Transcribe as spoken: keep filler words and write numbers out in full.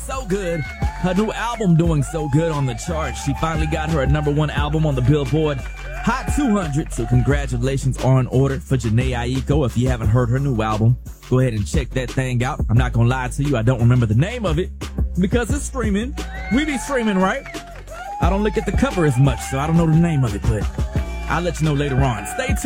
so good. Her new album doing so good on the charts. She finally got her a number one album on the Billboard Hot two hundred. So congratulations are in order for Jhené Aiko. If you haven't heard her new album, go ahead and check that thing out. I'm not gonna lie to you, I don't remember the name of it because it's streaming. We be streaming, right? I don't look at the cover as much, so I don't know the name of it, but I'll let you know later on. Stay tuned.